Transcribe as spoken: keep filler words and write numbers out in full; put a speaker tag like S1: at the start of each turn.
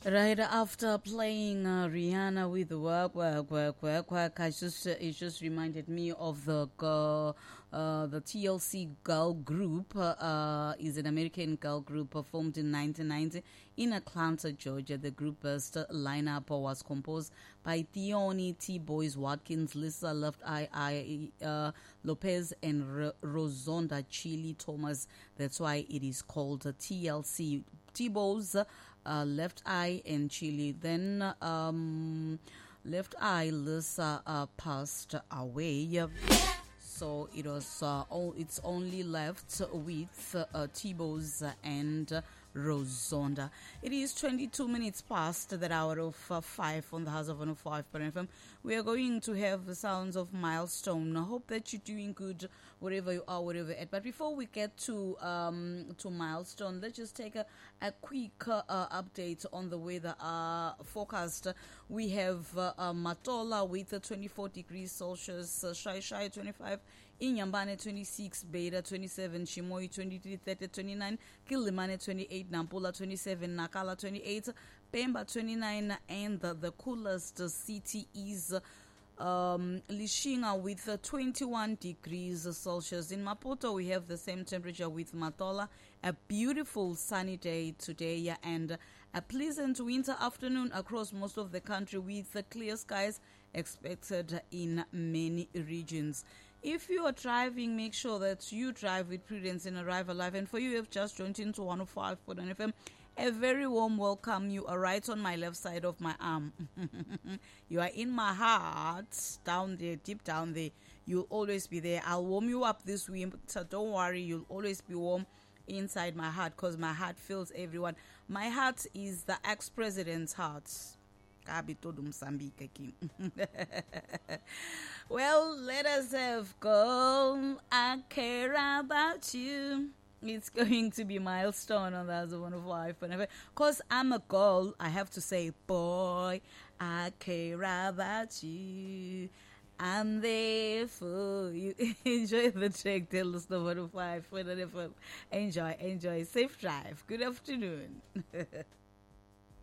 S1: Right after playing uh, Rihanna with work, work, work, work, work, I just uh, it just reminded me of the girl, uh, the T L C girl group. Uh, uh, is an American girl group uh, formed in nineteen ninety in Atlanta, Georgia. The group's lineup was composed by Theoni T. Boys Watkins, Lisa Left Eye, I, uh, Lopez, and R- Rosonda Chili Thomas. That's why it is called uh, T L C. T-Bows, uh, Left Eye, and Chili. Then um, Left Eye, Lisa uh, passed away. So it was uh, all, it's only left with uh, T-Bows and uh, Rosonda. It is twenty-two minutes past that hour of uh, five on the House of one oh five point F M. We are going to have the sounds of Milestone. I hope that you're doing good wherever you are, wherever you're at. But before we get to um, to Milestone, let's just take a, a quick uh, uh, update on the weather uh, forecast. We have uh, uh, Matola with uh, twenty-four degrees Celsius, uh, Shai Shai twenty-five, Inyambane twenty-six, Beta twenty-seven, Shimoi twenty-three, thirty, twenty-nine, Kilimane twenty-eight, Nampula twenty-seven, Nakala twenty-eight, Pemba twenty-nine, and the, the coolest city is um, Lishinga with uh, twenty-one degrees Celsius. In Maputo, we have the same temperature with Matola. A beautiful sunny day today and a pleasant winter afternoon across most of the country with uh, clear skies expected in many regions. If you are driving, make sure that you drive with prudence and arrive alive. And for you who have just joined into one oh five point one F M, a very warm welcome. You are right on my left side of my arm. You are in my heart, down there, deep down there. You'll always be there. I'll warm you up this winter. So don't worry, you'll always be warm inside my heart because my heart fills everyone. My heart is the ex-president's heart. Well, let us have Girl, I Care About You. It's going to be Milestone on the one oh five. Because I'm a girl, I have to say, boy, I care about you. I'm there for you. Enjoy the track. Tell us the one oh five. Enjoy, enjoy. Safe drive. Good afternoon.